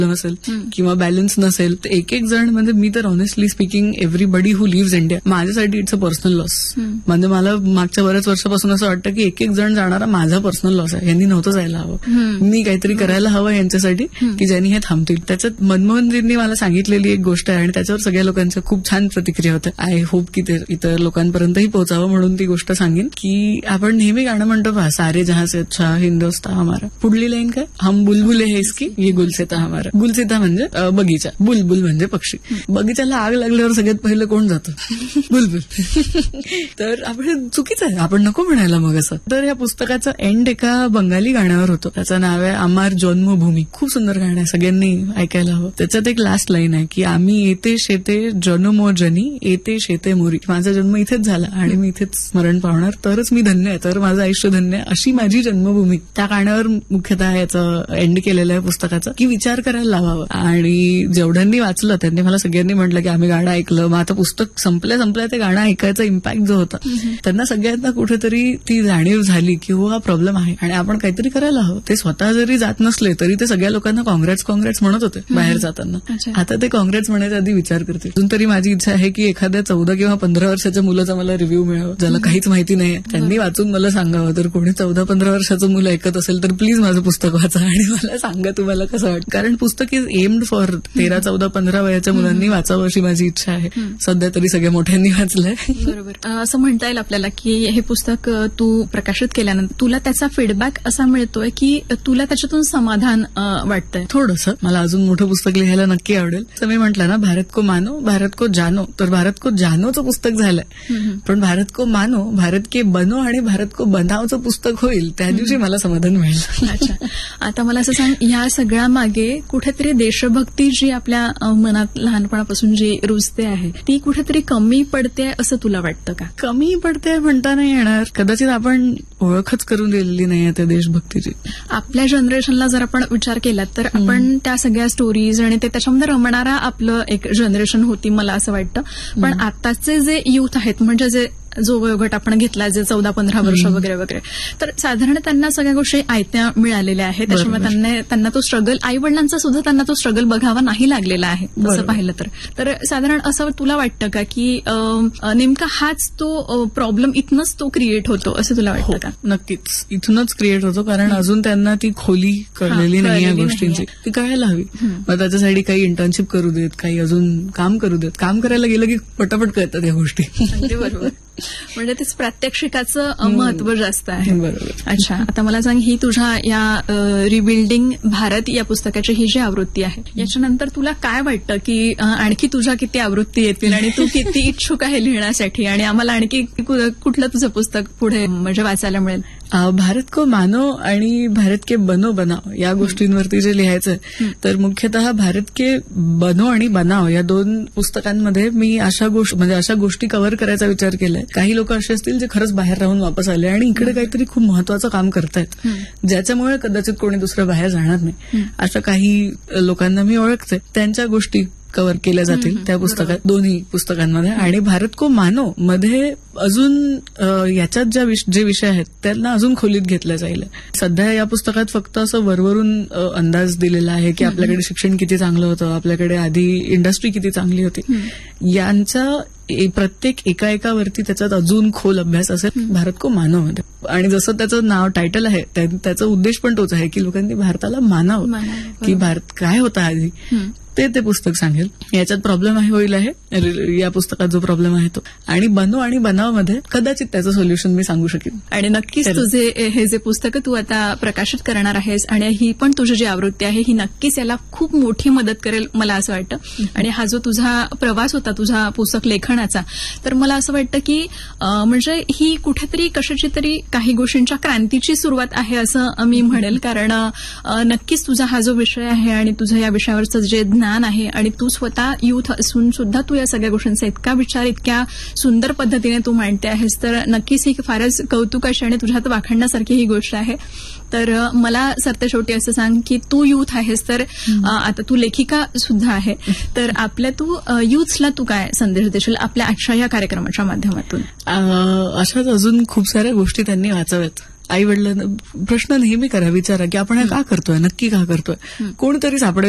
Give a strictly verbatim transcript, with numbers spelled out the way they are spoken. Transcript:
नसेल किंवा बॅलन्स नसेल तर एक एक जण म्हणजे मी तर ऑनेस्टली स्पीकिंग एव्हरीबडी हू लिव्हज इंडिया माझ्यासाठी इट्स अ पर्सनल लॉस. म्हणजे मला मागच्या बऱ्याच वर्षापासून असं वाटतं की एक एक जण जाणारा माझा पर्सनल लॉस आहे. यांनी नव्हतं जायला हवं. मी काहीतरी करायला हवं यांच्यासाठी की ज्यांनी हे थांबतील. त्याच्यात मनमोहनजींनी मला सांगितलेली एक गोष्ट आहे आणि त्याच्यावर सगळ्या लोकांच्या खूप छान प्रतिक्रिया होत्या. आय होप की ते इतर लोकांपर्यंतही पोहोचावं म्हणून ती गोष्ट सांगेन की आपण नेहमी गाणं म्हणतो पहा सारे जहां से अच्छा हिंदुस्तान हमारा. पुढली लाईन काय हम बुलबुल है इसकी ये गुलसिता हमारा. गुलसिता म्हणजे बगीचा, बुलबुल म्हणजे पक्षी. बगीचाला आग लागल्यावर सगळ्यात पहिलं कोण जातं? बुलबुल. तर आपण चुकीचं आहे, आपण नको म्हणायला मग असं. तर या पुस्तकाचं एंड एका बंगाली गाण्यावर होतं. त्याचं नाव आहे अमार जन्मभूमी. खूप सुंदर गाणं आहे, सगळ्यांनी ऐकायला हवं. त्याच्यात एक लास्ट लाईन आहे की आम्ही येते शेते जनमोजनी येते शेते मोरी. माझा जन्म इथेच झाला आणि मी इथेच मरण पावणार तरच मी धन्य आहे, तर माझं आयुष्य धन्य आहे, अशी माझी जन्मभूमी. त्या गाण्यावर मुख्यतः याचं एंड केलेलं आहे पुस्तकाचं की विचार करायला लावावं. आणि जेवढ्यांनी वाचलं त्यांनी मला सगळ्यांनी म्हटलं की आम्ही गाणं ऐकलं. मग आता पुस्तक संपल्या संपल्या ते गाणं ऐकायचा इम्पॅक्ट जो होता त्यांना सगळ्यांना कुठेतरी ती जाणीव झाली की हो हा प्रॉब्लेम आहे आणि आपण काहीतरी करायला हवं. ते स्वतः जरी जात नसले तरी ते सगळ्या लोकांना काँग्रेस काँग्रेस म्हणत होते बाहेर जाताना. आता ते काँग्रेस म्हणायच्या आधी विचार करते. अजून तरी माझी इच्छा आहे की एखाद्या चौदा किंवा पंधरा वर्षाच्या मुलाचा मला रिव्ह्यू मिळावा ज्याला काहीच माहिती नाही त्यांनी वाचून मला सांगावं. तर कोणी चौदा पंधरा वर्षाचं मुलं ऐकत असेल तर प्लीज माझं पुस्तक वाचा आणि मला सांगा तुम्हाला कसं वाटतं. कारण पुस्तक इज एम्ड फॉर तेरा चौदा पंधरा वयाच्या मुलांनी वाचावं अशी माझी इच्छा आहे. सध्या तरी सगळ्या मोठ्यांनी वाचलंय. बरोबर. असं म्हणता येईल आपल्याला की हे पुस्तक तू प्रकाशित केल्यानंतर तुला त्याचा फीडबॅक असा मिळतोय की तुला त्याच्यातून समाधान वाटतंय? थोडंसं. मला अजून मोठं पुस्तक लिहायला नक्की आवडेल. तर मी म्हटलं ना भारत को मानो भारत को जानो, तर भारत को जानोचं पुस्तक झालंय. पण भारत को मानो भारत के बनो आणि भारत को बनावचं पुस्तक होईल त्या दिवशी मला समाधान मिळेल. अच्छा. आता मला असं सांग, ह्या सगळ्या मागे कुठेतरी देशभक्ती जी आपल्या मनात लहानपणापासून जी रुजते आहे ती कुठेतरी कमी पडते असं तुला वाटतं का? कमी पडते म्हणता नाही येणार. कदाचित आपण ओळखच करून दिलेली नाहीये त्या देशभक्तीची. आपल्या जनरेशनला जर आपण विचार केला तर आपण त्या सगळ्या स्टोरीज आणि ते त्याच्यामध्ये रमणारा आपलं एक जनरेशन होती मला असं वाटतं. पण आताचे जे युथ आहेत म्हणजे जे जो वयोगट आपण घेतला जे चौदा पंधरा वर्ष वगैरे वगैरे तर साधारण त्यांना सगळ्या गोष्टी आयत्या मिळालेल्या आहेत. त्याच्यामुळे त्यांना त्यांना तो स्ट्रगल आई वडिलांचा सुद्धा त्यांना तो स्ट्रगल बघावा नाही लागलेला आहे तसं पाहिलं तर. तर साधारण असं तुला वाटतं का की नेमका हाच तो प्रॉब्लेम इथनच तो क्रिएट होतो असं तुला वाटतं का? नक्कीच इथूनच क्रिएट होतो. कारण अजून त्यांना ती खोली कळलेली नाही या गोष्टींची. ती कळायला हवी. मग त्याच्यासाठी काही इंटर्नशिप करू देत, काही अजून काम करू देत. काम करायला गेलं की पटापट कळतात या गोष्टी. बरोबर. म्हणजे तेच प्रात्यक्षिकाचं महत्व जास्त आहे. बरोबर. अच्छा. आता मला सांग, ही तुझ्या या रिबिल्डिंग भारत या पुस्तकाची ही जी आवृत्ती आहे याच्यानंतर तुला काय वाटतं की आणखी तुझ्या किती आवृत्ती येतील आणि तू किती इच्छुक आहे लिहिण्यासाठी आणि आम्हाला आणखी कुठलं तुझं पुस्तक पुढे म्हणजे वाचायला मिळेल? भारत को मानो आणि भारत के बनो बनाव या गोष्टींवरती जे लिहायचं तर मुख्यतः भारत के बनो आणि बनाव या दोन पुस्तकांमध्ये मी अशा गोष्टी म्हणजे अशा गोष्टी कव्हर करायचा विचार केलाय. काही लोक असे असतील जे खरंच बाहेर राहून वापस आले आणि इकडे काहीतरी खूप महत्वाचं काम करतायत ज्याच्यामुळे कदाचित कोणी दुसरं बाहेर जाणार नाही. अशा काही लोकांना मी ओळखते. त्यांच्या गोष्टी कव्हर केल्या जातील त्या पुस्तकात, दोन्ही पुस्तकांमध्ये. आणि भारत को मानो मध्ये अजून याच्यात ज्या जे विषय आहेत त्यांना अजून खोलीत घेतलं जाईल. सध्या या पुस्तकात फक्त असं वरवरून अंदाज दिलेला आहे की आपल्याकडे शिक्षण किती चांगलं होतं, आपल्याकडे आधी इंडस्ट्री किती चांगली होती. यांचा प्रत्येक एका एकावरती त्याच्यात अजून खोल अभ्यास असेल भारत को मानव मध्ये. आणि जसं त्याचं नाव टायटल आहे त्याचा उद्देश पण तोच आहे की लोकांनी भारताला मानावं की भारत काय होता आधी ते ते पुस्तक सांगेल. याच्यात प्रॉब्लेम आहे होईल आहे या पुस्तकात जो प्रॉब्लेम आहे तो. आणि बनो आणि बनावमध्ये कदाचित त्याचं सोल्युशन मी सांगू शकेन. आणि नक्कीच तुझे हे जे पुस्तकं तू आता प्रकाशित करणार आहेस आणि ही पण तुझी जी आवृत्ती आहे ही नक्कीच याला खूप मोठी मदत करेल मला असं वाटतं. आणि हा जो तुझा प्रवास होता तुझा पुस्तक लेखनाचा तर मला असं वाटतं की म्हणजे ही कुठेतरी कशाची तरी काही गोष्टींच्या क्रांतीची सुरुवात आहे असं मी म्हणेल. कारण नक्कीच तुझा हा जो विषय आहे आणि तुझं या विषयावरचं जे ज्ञान आहे आणि तू स्वतः युथ असून सुद्धा तू या सगळ्या गोष्टींचा इतका विचार इतक्या सुंदर पद्धतीने तू मांडते आहेस तर नक्कीच ही फारच कौतुकाची आणि तुझ्यात वाखाणण्यासारखी ही गोष्ट आहे. तर मला सरतेशेवटी असं सांग की तू युथ आहेस तर आता तू लेखिका सुद्धा आहे तर आपल्या तू युथला तू काय संदेश देशील आपल्या आजच्या या कार्यक्रमाच्या माध्यमातून? अशाच अजून खूप साऱ्या गोष्टी त्यांनी वाचाव्यात. आई वडिलांना प्रश्न नेहमी करा, विचारा की आपण हे का करतोय, नक्की का करतोय. कोणतरी सापडेल